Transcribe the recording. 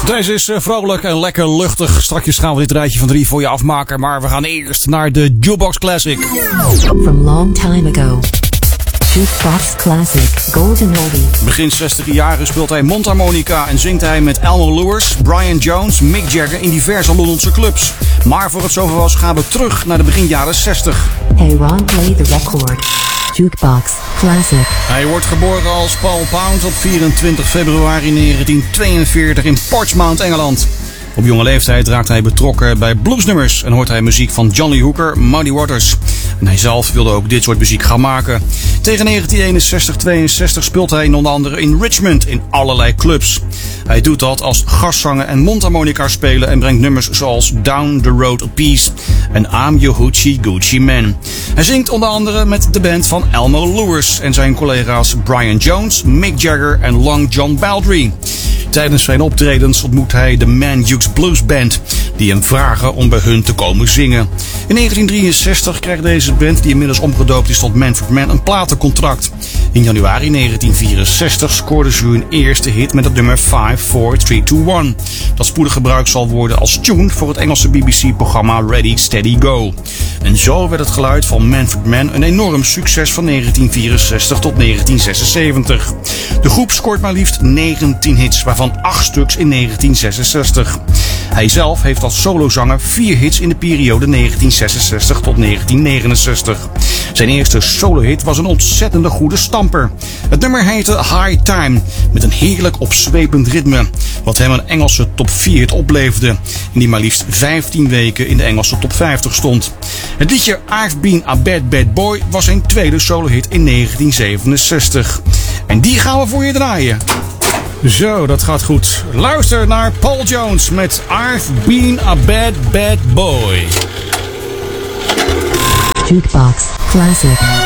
Deze is vrolijk en lekker luchtig. Strakjes gaan we dit rijtje van 3 voor je afmaken. Maar we gaan eerst naar de Jukebox Classic. From long time ago. Jukebox Classic Golden Oldie. Begin 60 jaren speelt hij mondharmonica en zingt hij met Elmo Lewis, Brian Jones, Mick Jagger in diverse Londense clubs. Maar voor het zover was gaan we terug naar de begin jaren 60. Hey Ron, play the record. Jukebox Classic. Hij wordt geboren als Paul Pound op 24 februari 1942 in Portsmouth, Engeland. Op jonge leeftijd raakt hij betrokken bij bluesnummers en hoort hij muziek van Johnny Hooker, Muddy Waters. En hij zelf wilde ook dit soort muziek gaan maken. Tegen 1961-62 speelt hij onder andere in Richmond in allerlei clubs. Hij doet dat als gastzanger en mondharmonica spelen en brengt nummers zoals Down the Road of Peace en I'm Your Hoochie Gucci Man. Hij zingt onder andere met de band van Elmo Lewis en zijn collega's Brian Jones, Mick Jagger en Long John Baldry. Tijdens zijn optredens ontmoet hij de Man Hughes Blues Band, die hem vragen om bij hun te komen zingen. In 1963 krijgt deze band, die inmiddels omgedoopt is tot Manfred Mann, een platencontract. In januari 1964 scoorde ze hun eerste hit met het nummer 5, 4, 3, 2, 1. Dat spoedig gebruikt zal worden als tune voor het Engelse BBC-programma Ready, Steady, Go. En zo werd het geluid van Manfred Mann een enorm succes van 1964 tot 1976. De groep scoort maar liefst 19 hits, waarvan 8 stuks in 1966. Hij zelf heeft als solozanger 4 hits in de periode 1966 tot 1969. Zijn eerste solohit was een ontzettende goede stamper. Het nummer heette High Time, met een heerlijk opzwepend ritme, wat hem een Engelse top 4 hit opleverde, en die maar liefst 15 weken in de Engelse top 50 stond. Het liedje I've Been a Bad Bad Boy was zijn tweede solohit in 1967. En die gaan we voor je draaien. Zo, dat gaat goed. Luister naar Paul Jones met I've Been a Bad Bad Boy. Jukebox Classic.